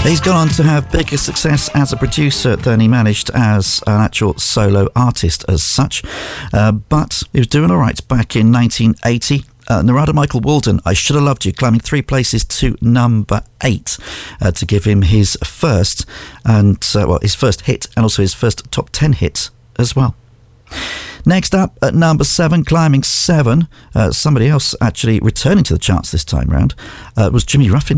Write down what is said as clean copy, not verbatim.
He's gone on to have bigger success as a producer than he managed as an actual solo artist as such. But he was doing all right back in 1980. Narada Michael Walden, I Should Have Loved You, climbing 3 places to number 8 to give him his first his first hit and also his first top 10 hit as well. Next up at number 7, climbing 7, somebody else actually returning to the charts this time round, was Jimmy Ruffin.